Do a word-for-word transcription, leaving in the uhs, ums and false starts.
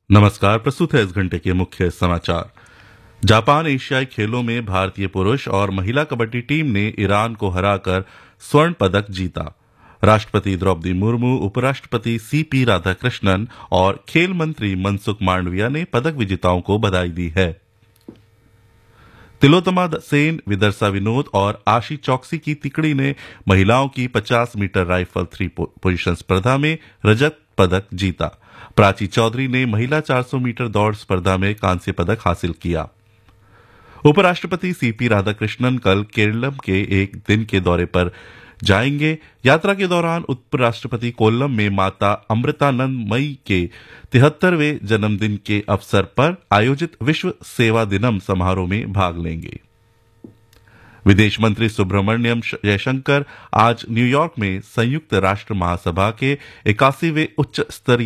नमस्कार। प्रस्तुत है इस घंटे के मुख्य समाचार। जापान एशियाई खेलों में भारतीय पुरुष और महिला कबड्डी टीम ने ईरान को हराकर स्वर्ण पदक जीता। राष्ट्रपति द्रौपदी मुर्मू, उपराष्ट्रपति सीपी राधाकृष्णन और खेल मंत्री मनसुख मांडविया ने पदक विजेताओं को बधाई दी है। तिलोत्तमा सेन, विदर्शा विनोद और आशी चौकसी की तिकड़ी ने महिलाओं की पचास मीटर राइफल थ्री पोजीशन स्पर्धा में रजत पदक जीता। प्राची चौधरी ने महिला चार सौ मीटर दौड़ स्पर्धा में कांस्य पदक हासिल किया। उपराष्ट्रपति सीपी राधाकृष्णन कल केरलम के एक दिन के दौरे पर जाएंगे। यात्रा के दौरान उपराष्ट्रपति कोल्लम में माता अमृतानंदमयी के तिहत्तरवें जन्मदिन के अवसर पर आयोजित विश्व सेवा दिनम समारोह में भाग लेंगे। विदेश मंत्री सुब्रमण्यम जयशंकर आज न्यूयॉर्क में संयुक्त राष्ट्र महासभा के इक्यासीवें उच्च स्तरीय